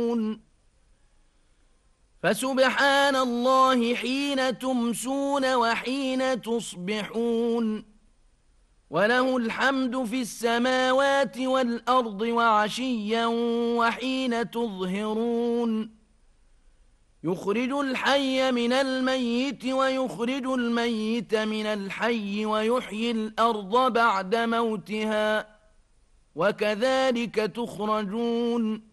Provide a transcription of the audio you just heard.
فسبحان الله حين تمسون وحين تصبحون وله الحمد في السماوات والأرض وعشيا وحين تظهرون يخرج الحي من الميت ويخرج الميت من الحي ويحيي الأرض بعد موتها وكذلك تخرجون